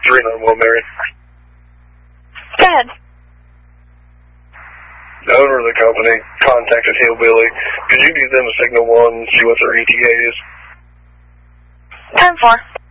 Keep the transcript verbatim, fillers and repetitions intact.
three nine one, Mary. Go ahead. The owner of the company contacted Hillbilly. Could you give them a signal one and see what their E T A is? ten four.